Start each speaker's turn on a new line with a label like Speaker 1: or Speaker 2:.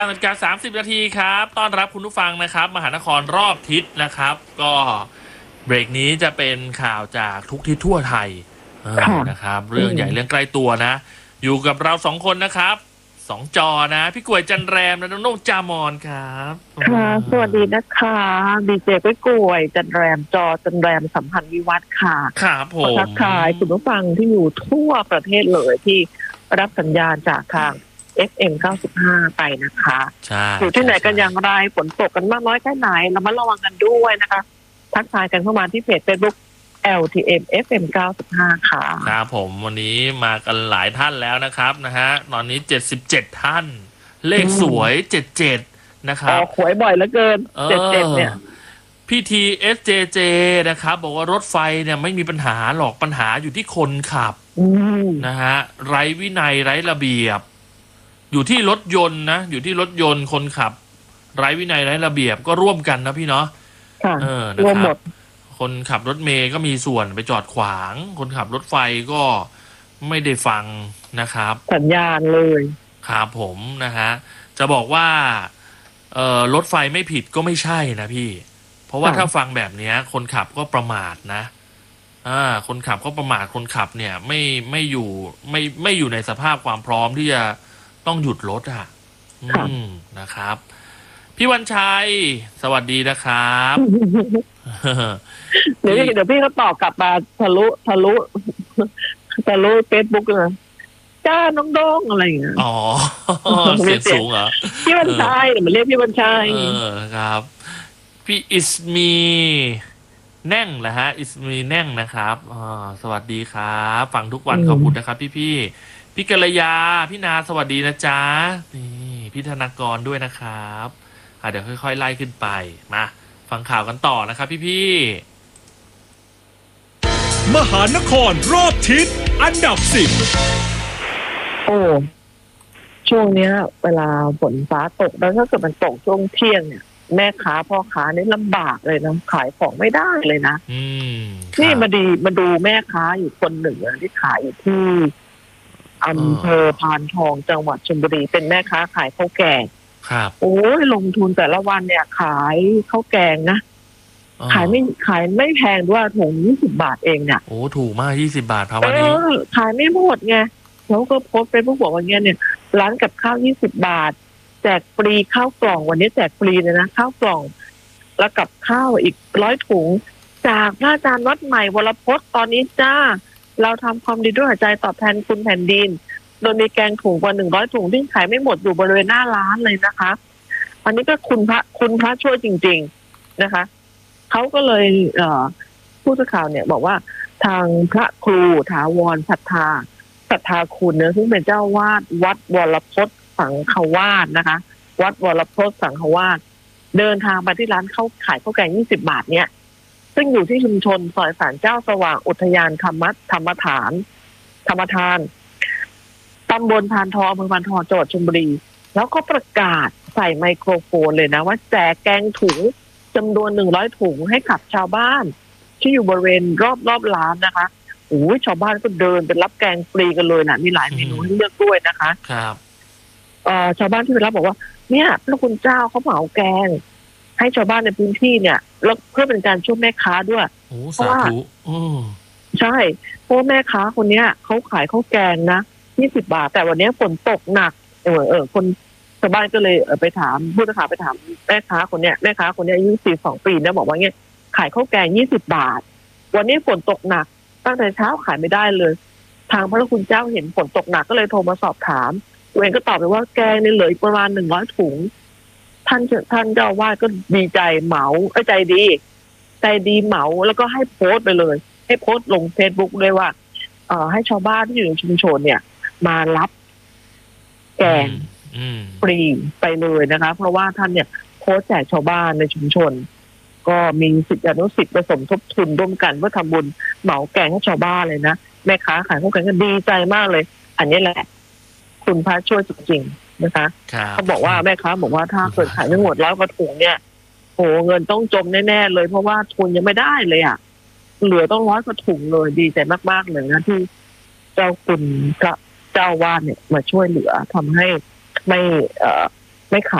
Speaker 1: 9:30 นาทีครับต้อนรับคุณผู้ฟังนะครับมหานครรอบทิศนะครับก็เบรกนี้จะเป็นข่าวจากทุกทิศทั่วไทย
Speaker 2: ค่ะ
Speaker 1: นะครับ
Speaker 2: อื
Speaker 1: เรื่องให
Speaker 2: ม
Speaker 1: ญ่เรื่องใกล้ตัวนะอยู่กับเราสองคนนะครับสองจอนะพี่กวยจันแรมและน้องโน่งจามอนครับ
Speaker 2: ค่ะสวัสดีนะคะดีเจก้อยกวยจันแรมจอจันแรมสัมพันธ์วิวัฒน์ค่ะ
Speaker 1: ครับผ
Speaker 2: ขอทั
Speaker 1: ม
Speaker 2: กทายคุณผู้ฟังที่อยู่ทั่วประเทศเลยที่รับสัญญาณจากทาง FM 95ไปนะคะ
Speaker 1: ใช่
Speaker 2: อยู่ที่ไหนกันอย่างไรฝนตกกันมากน้อยแค่ไหนระมัดระวังกันด้วยนะคะ ทักทายกันเข้ามาที่เพจ Facebook LTM FM 95ค่ะ
Speaker 1: ครับผมวันนี้มากันหลายท่านแล้วนะครับนะฮะตอนนี้77ท่านเลขสวย77นะค
Speaker 2: อ
Speaker 1: รับ
Speaker 2: อกหวยบ่อยเหลือเกิน77เนี่ย
Speaker 1: พี่ทีเอสเจเจนะครับบอกว่ารถไฟเนี่ยไม่มีปัญหาหรอกปัญหาอยู่ที่คนขับนะฮะไร้วินัยไร้ระเบียบอยู่ที่รถยนต์นะอยู่ที่รถยนต์คนขับ ไร้วินัยไร้ระเบียบก็ร่วมกันนะพี่เนาะ
Speaker 2: ค่ะ
Speaker 1: นะ
Speaker 2: รวมหมด
Speaker 1: ครับคนขับรถเมย์ก็มีส่วนไปจอดขวาง คนขับรถไฟก็ไม่ได้ฟังนะครับ
Speaker 2: สัญญาณเลย
Speaker 1: ครับผมนะฮะจะบอกว่ารถไฟไม่ผิดก็ไม่ใช่นะพี่ เพราะว่าถ้าฟังแบบนี้คนขับก็ประมาทนะคนขับก็ประมาทคนขับเนี่ยไม่อยู่ในสภาพความพร้อมที่จะต้องหยุดรถนะครับ พี่วันชัยสวัสดีนะครับ
Speaker 2: เดี๋ยวพี่เขาตอบกลับมาทะลุเฟซบุ๊กเลยจ้าน้องโด้งอะไรอย่างเงี้ย
Speaker 1: อ๋อเสียงสูงเหรอ
Speaker 2: พี่วันชัยมันเรียกพี่วันชัย
Speaker 1: ครับพี่อิสมีแน่งแหละฮะอิสมีแน่งนะครับสวัสดีครับฟังทุกวันขอบคุณนะครับพี่กัลยาพี่นาสวัสดีนะจ๊ะนี่พี่ธนากรด้วยนะครับเดี๋ยวค่อยๆไล่ขึ้นไปมาฟังข่าวกันต่อนะครับพี่
Speaker 3: มหานครรอบทิศอันดับ
Speaker 2: โอ้ช่วงเนี้ย เวลาฝนฟ้าตกแล้วถ้าเกิดมันตกช่วงเที่ยงเนี่ยแม่ค้าพ่อค้านี่ลำบากเลยนะขายของไม่ได้เลยนะนี่มาดูแม่ค้าอยู่คนหนึ่งที่ขายอยู่ที่อำเภอพานทองจังหวัดชลบุรีเป็นแม่ค้าขายข้าวแกง
Speaker 1: ครับ
Speaker 2: โอ้ยลงทุนแต่ละวันเนี่ย ขายข้าวแกงนะขายไม่แพงด้วยถุง20 บาทเองเนี่ย
Speaker 1: โอ้ถูกมาก20 บาทพาวันนี้
Speaker 2: ขายไม่หมดไงเขาก็โพสต์ไปพวกบอกว่าเนี่ยร้านกับข้าว20 บาทแจกฟรีข้าวกล่องวันนี้แจกฟรีเลยนะข้าวกล่องแล้วกับข้าวอีก100 ถุงจากพระอาจารย์วัดใหม่วรพจน์ตอนนี้จ้าเราทำความดีด้วยหัวใจตอบแทนคุณแผ่นดินโดยมีแกงถุงกว่า100 ถุงที่ขายไม่หมดอยู่บริเวณหน้าร้านเลยนะคะอันนี้ก็คุณพระช่วยจริงๆนะคะเขาก็เลยผู้สื่อข่าวเนี่ยบอกว่าทางพระครูถาวรศรัทธาคุณเนี่ยซึ่งเป็นเจ้าวาดวัดวรพจน์สังฆวาสนะคะวัดวรพจน์สังฆวาสเดินทางไปที่ร้านเขาขายข้าวแกง20 บาทเนี่ยซึ่งอยู่ที่ชุมชนซอยศาลเจ้าสว่างอุทยานธรรมทานตำบลพานทองอำเภอพานทองจังหวัดชลบุรีแล้วก็ประกาศใส่ไมโครโฟนเลยนะว่าแจกแกงถุงจำนวน100 ถุงให้กับชาวบ้านที่อยู่บริเวณรอบร้านนะคะโอ้ยชาวบ้านก็เดินไปรับแกงฟรีกันเลยนะมีหลายเมนูให้เลือกด้วยนะคะ
Speaker 1: ครับ
Speaker 2: ชาวบ้านที่ไปรับบอกว่าเนี่ยพระคุณเจ้าเขาเหมาแกงให้ชาวบ้านในพื้นที่เนี่ยแล้วเพื่อเป็นการช่วยแม่ค้าด้วย
Speaker 1: เพราะว่า
Speaker 2: ใช่เพราะแม่ค้าคนเนี้ยเขาขายข้าวแกงนะ20 บาทแต่วันนี้ฝนตกหนักคนชาวบ้านก็เลยไปถามผู้สื่อข่าวไปถามแม่ค้าคนเนี้ยอายุ42 ปีนะบอกว่าเนี่ยขายข้าวแกง20 บาทวันนี้ฝนตกหนักตั้งแต่เช้าขายไม่ได้เลยทางพระคุณเจ้าเห็นฝนตกหนักก็เลยโทรมาสอบถามตัวเองก็ตอบไปว่าแกงนี่เหลืออีกประมาณ100 ถุงท่านเจ้าว่าก็ดีใจเหมาใจดีเหมาแล้วก็ให้โพสต์ไปเลยให้โพสต์ลง Facebook ด้วยว่าให้ชาวบ้านที่อยู่ในชุมชนเนี่ยมารับแกงฟรีไปเลยนะคะเพราะว่าท่านเนี่ยโพสต์แจกชาวบ้านในชุมชนก็มีศิษยานุศิษย์ผสมทบทุนร่วมกันเพื่อทำบุญเหมาแกงให้ชาวบ้านเลยนะแม่ค้าขายข้าวแกงก็ดีใจมากเลยอันนี้แหละคุณพระช่วยจริงๆนะคะเขาบอกว่าแม่ค้าบอกว่าถ้าเกิดขายไม่หมด100 กว่าถุงเนี่ยโหเงินต้องจมแน่ๆเลยเพราะว่าทุนยังไม่ได้เลยอ่ะเหลือต้อง100 กว่าถุงเลยดีใจมากๆเลยนะที่เจ้าคุณพระเจ้าวาดเนี่ยมาช่วยเหลือทำให้ไม่ไม่ขาย